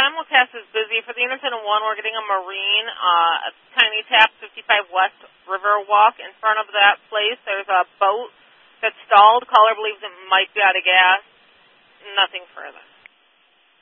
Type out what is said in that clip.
simulcast is busy. For the Independent One, we're getting a Marine, Tiny Tap, 55 West Riverwalk. In front of that place, there's a boat that's stalled. Caller believes it might be out of gas. Nothing further.